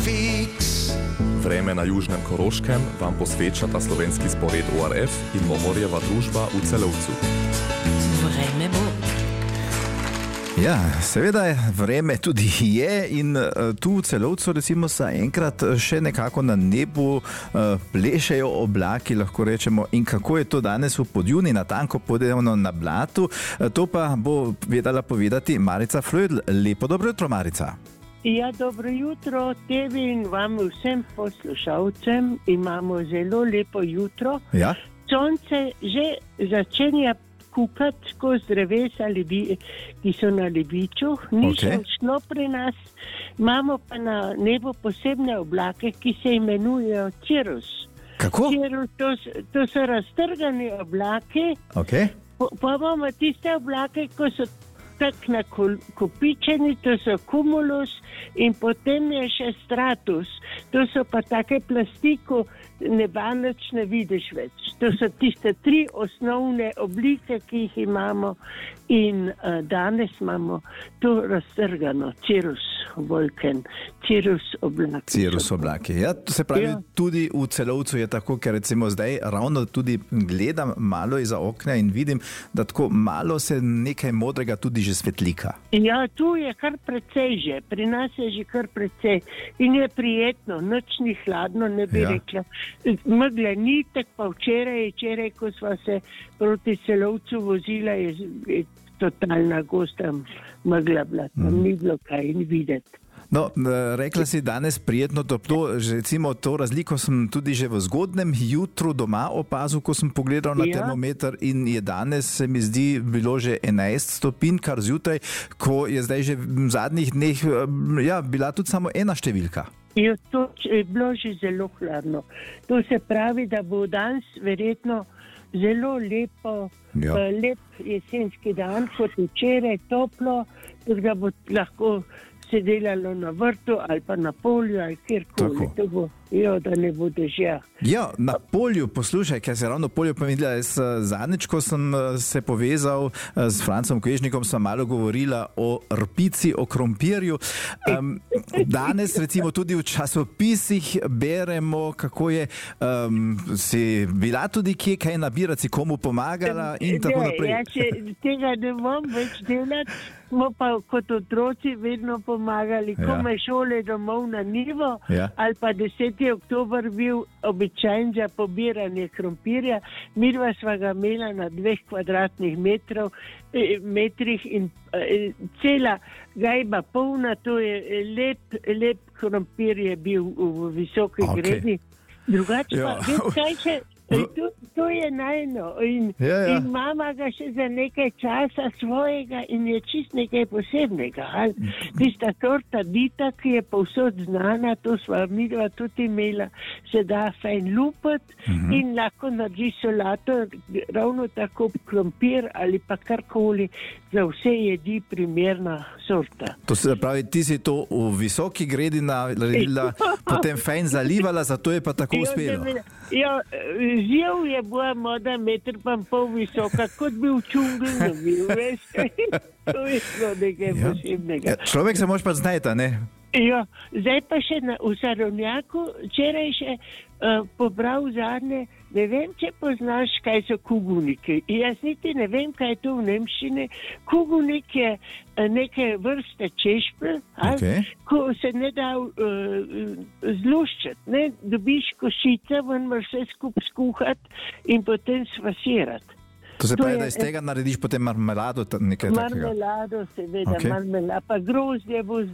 Vreme na južnem Koroškem vam posvečata slovenski spored ORF in Mohorjeva družba v Celovcu. Vreme bo. Ja, seveda vreme tudi je in tu v Celovcu recimo se enkrat še nekako na nebu plešejo oblaki, lahko rečemo. In kako je to danes v Podjuni, natanko povedano na Blatu, to pa bo vedela povedati Marica Flödl. Lepo dobro jutro, Marica. Ja, dobro jutro tebi in vam vsem poslušalcem. Imamo zelo lepo jutro. Ja? Sonce že začenja kukati skozi drevesa, ki so na Lebiču. Ni še šlo pri nas. Imamo pa na nebu posebne oblake, ki se imenujejo cirrus. Kako? Cirrus, to so raztrgani oblaki. Okay. Pa imamo tiste oblake, ko so tako nakopičeni, to so cumulus in potem je še stratus. To so pa take plasti, ko neba nič ne vidiš več. To so tiste tri osnovne oblike, ki jih imamo in danes imamo to raztrgano, cirrus volken, cirrus oblaki. Cirrus oblaki, ja, to se pravi, tudi v Celovcu je tako, ker recimo zdaj ravno tudi gledam malo iza okna in vidim, da tako malo se nekaj modrega tudi že svetlika. Ja, tu je kar precej že, pri nas je že kar precej in je prijetno, nič ni hladno, ne bi rekla. Megle ni, tak pa včeraj, ko sva se proti Celovcu vozila, je totalna gosta megla bila, tam ni bilo kaj videti. No, rekla si danes prijetno toplo, recimo to razliko sem tudi že v zgodnem jutru doma opazil, ko sem pogledal na termometer in je danes, se mi zdi, bilo že 11 stopinj, kar zjutraj, ko je zdaj že v zadnjih dneh bila tudi samo ena številka. Jo, to je bilo že zelo hladno. To se pravi, da bo danes verjetno zelo lep jesenski dan, kot včeraj toplo, da bo lahko se delalo na vrtu ali pa na polju ali kjerkoli. To bo, da ne bo dežja. Ja, na polju, poslušaj, ker se ravno polju pomenila, zadnjič, ko sem se povezal s Francom Kvežnikom, sem malo govorila o rpici, o krompirju. Danes recimo tudi v časopisih beremo, kako je si bila tudi kje kaj nabirati, si komu pomagala in tako naprej. Ja, tega ne bom več delati, smo pa kot otroci vedno pomagali, komaj šole domov na nivo, ali pa 10. oktober bil običajen za pobiranje krompirja. Midva sva ga imela na 2 kvadratnih metrih in cela gajba polna, to je lep krompir je bil v visoki gredi. Drugače pa, kaj še, to je najno in mama ga še za nekaj časa svojega in je čist nekaj posebnega. Tista torta Dita, ki je povsod znana, to sva midva tudi imela, se da fajn lupati in lahko naredi solato, ravno tako krompir ali pa karkoli, za vse jedi primerna sorta. To se pravi, ti si to v visoki gredi naredila, potem fajn zalivala, zato je pa tako uspelo. Ja, živ je bila moda 1,5 metra visoka, kot bi v džungli bil, veš, to je bilo nekaj posebnega. Človek se moš pa znajta, ne? Ja, zdaj pa še v Sarovnjaku, včeraj še pobral zadnje, ne vem, če poznaš, kaj so kuguniki. Jaz niti ne vem, kaj je to v nemščini. Kugunik je neke vrste češpelj, ko se ne da zluščati. Ne? Dobiš košice, ven moraš vse skupaj skuhati in potem sfasirati. To se pravi, da iz tega narediš potem marmelado, nekaj takega? Marmelado, seveda, marmelado, pa grozdje bo